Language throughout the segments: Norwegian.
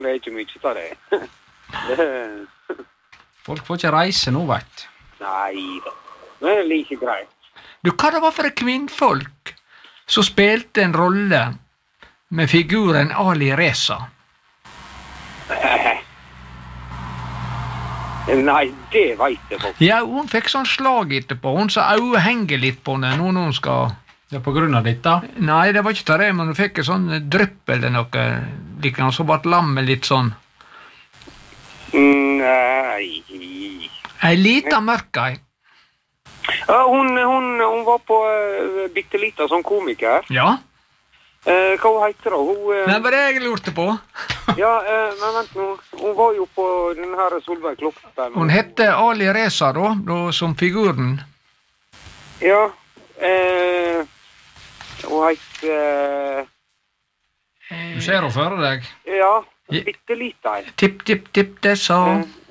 Det ikke mye av det. Folk får ikke reise nå, vet du. Nei da. Det like greit. Du, hva det var for et kvinnfolk som spilte en rolle med figuren Ali Reza? Nei, det vet jeg faktisk. Ja, hun fikk sånn slag etterpå. Hun sa øye henger litt på henne når hun skal... Ja, på grunn av ditt da? Nei, det var ikke det, men hun fikk en sånn drypp eller noe. Likere, så ble lammet litt sånn. Nei. Ei lita mørkei. Ja, hun var på bitte lita som komiker. Ja. Hva heter hun? Det var det jeg lurte på. Ja, men vent nå. Hun var jo på den her Solveig Kloppen. Hun hette Ali Reza da som figuren. Ja, hun heter... Du ser henne før deg. Ja, bitte lita. Tipp, det sa...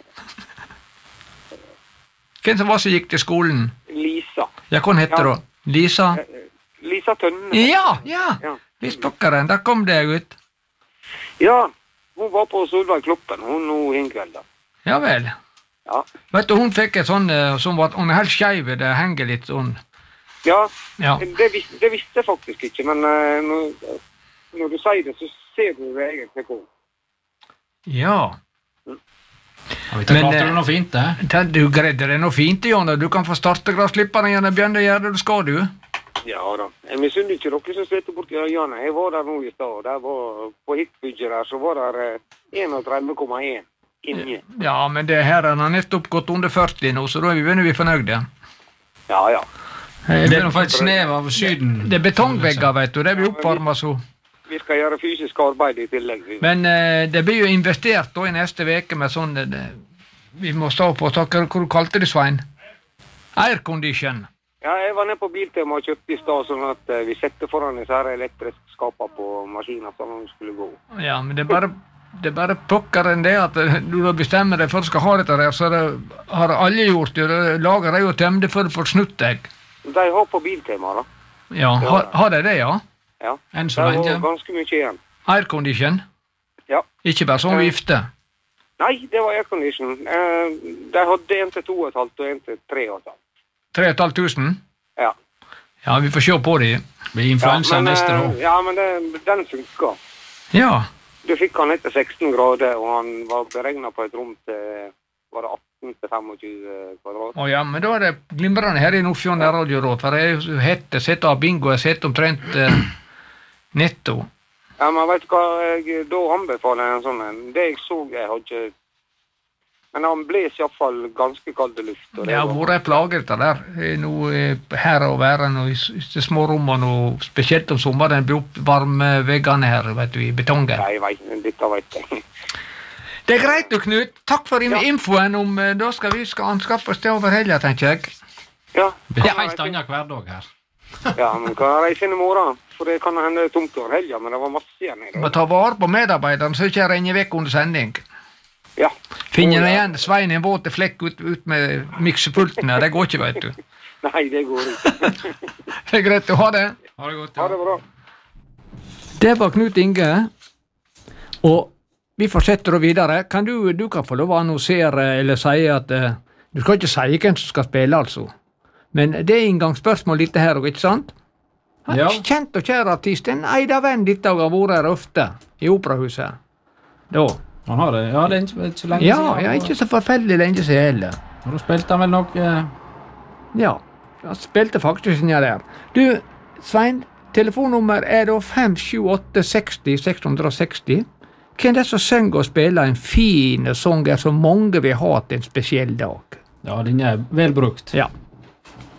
Hvem som var som gikk til skolen? Lisa. Ja, hva heter hun? Lisa? Lisa Tønne. Ja. Visst pokkeren, der kom det ut. Ja, hun var på Solveig Kloppen, hun hinkvel da. Ja vel. Ja. Vet du, hun fikk et sånn, som var, hun er helt skeiv, det henger litt sånn. Ja, Ja. det visste jeg faktisk ikke, men når du sier det, så ser du det egentlig på. Ja. Ja, vi klarte det noe fint, det. Du greide det noe fint, Jan, du kan få starte grassklipperne igjen, begynne å gjøre det du skal, du. Ja da. Jeg misunner ikke dere som sitter borti Jan. Jeg var der nå i stad, der var på hitbygget der, så var der 31,1 inni. Ja, men det her er nettopp gått under 40 nå, så da begynner vi fornøyde. Ja. Det blir noe for et snev av syden. Det er betongvegger, vet du, det blir oppvarmet så. Vi skal gjøre fysisk arbeid i tillegg. Men det blir jo investert da i neste veke med sånn, vi må stå på, hva du kalte det, Svein? Aircondition. Ja, jeg var nede på Biltema og kjøpte i stad, sånn at vi setter foran disse her elektriske skaper på maskiner som de skulle gå. Ja, men det er bare pokkeren det at du da bestemmer deg for å skal ha dette der, så har alle gjort det, lager de jo tømde for snutteg. De har på Biltema da. Ja, har de det, ja? Ja, enn så lenge. Det var ganske mye igjen. Aircondition? Ja. Ikke bare sånn vifte? Nei, det var aircondition. De hadde en til 2,5 og en til 3,5. 3,500? Ja. Ja, vi får se på det. Det blir influensa neste år. Ja, men den funker. Ja. Du fikk han etter 16 grader, og han var beregnet på et rom til, var det 18 til 25 kvadrat. Ja, men da er det glimrende her i Nordfjorden Radio da, for jeg hette sett av bingo, jeg sett omtrent netto. Ja, men vet du hva, jeg da anbefaler en sånn, det jeg så, jeg har ikke... Men han bles i hvert fall ganske kalde luft. Det har vært plaget det der. Noe her og være i små rommene, og spesielt om sommeren blir oppvarme veggene her, vet du, i betongen. Nei, dette vet jeg. Det er greit du, Knut. Takk for infoen om, da skal vi anskaffe oss det over helga, tenker jeg. Ja. Det er helt annen hverdag her. Ja, men kan reise inn i morgen, for det kan hende tomt over helga, men det var masse igjen i dag. Må ta vare på medarbeideren, så ikke jeg renner vekk under sending. Ja. Finner jeg igjen Svein i en våte flekk ut med miksepultene, det går ikke, vet du. Nei, det går ikke. Det er greit å ha det. Ha det godt, Ha det bra. Det var Knut Inge, og vi fortsetter videre. Du kan få lov å annonsere, eller si at, du skal ikke si hvem som skal spille, altså. Men det er inngangsspørsmål litt her, ikke sant? Han er kjent og kjær artist, en eidavenn ditt og har vært her ofte, i Operahuset. Da. Han har det, ja, det er ikke så lenge siden. Ja, ikke så forferdelig lenge siden heller. Og da spilte han vel nok... Ja, han spilte faktisk ned der. Du, Svein, telefonnummer er da 57860-660. Hvem er det som synger og spiller en fin sanger som mange vil ha til en spesiell dag? Ja, den er vel brukt. Ja.